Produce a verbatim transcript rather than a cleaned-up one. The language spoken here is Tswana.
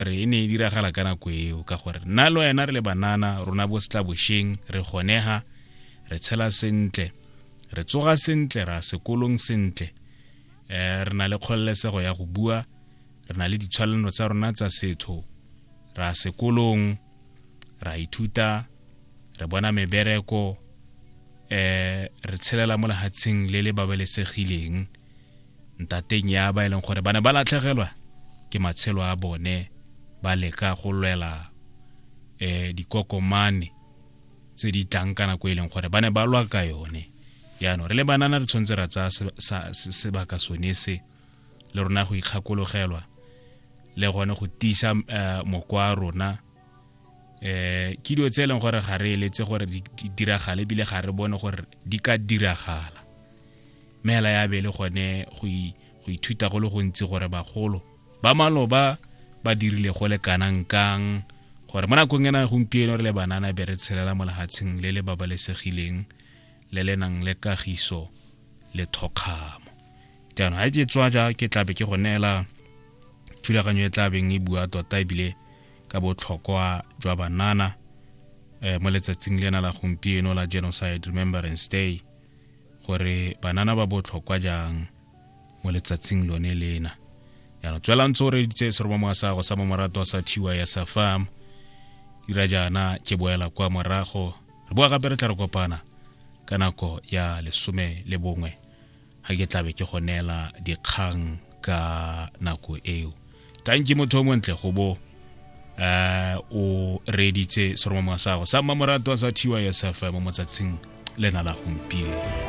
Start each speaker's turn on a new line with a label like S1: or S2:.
S1: re ne diragala kana go eo ka gore nna lo ena re le banana rona bo setla bosheng re gonega re tshela sentle re tsoga sentle ra sekolong sentle eh re na le kgollesego ya go bua re na le ditshwalano tsa rona tsa setho ra sekolong ra ithuta re bona mebereko eh re tshelela mo lehatseng le le babelesegileng ntateng ya ba eleng gore bana ba latlhegelwa ke matshelo a bone ba leka go lwela eh dikokomane tse di tankana go eleng gore bana ba lwa ka yone ya no re le banana re tshwantse ra tsa sebaka sone se le rona go ikgakologelwa le gone go tisa mokwa rona eh ke dio tse leng gore ga re eletse gore di diragale bile ga re bone gore di ka diragala mela ya be le gone go go ithuta go le go ntse gore bagolo ba maloba ba dirile go le kanankang gore mona go ngena gompieno re le banana be re tshelela mo lehatseng le le babalesegileng le le nang le kagiso le thokgamo tjana ha je tswa ja ke tlabe ke go nela thulaganyo e tlabeng e bua tota ebile ka botlhokwa jwa banana eh mo letsatsing lena la gompieno la Genocide Remembrance Day gore banana ba botlhokwa jang mo letsatsing lone lena ya tswela ntse re ditse seroma mo sa go sa mo morato sa thiwa ya sa farm ira jana ke boela kwa morago re bua gape re tla re kopana ka nako ya lesome le bongwe ha ke tlabe ke gonela dikgang ka nako eo tanki motho mo ntle go bo eh o reditse seroma mo sa go sa mo morato sa thiwa ya sa farm mo tsatsing lena la gompieno.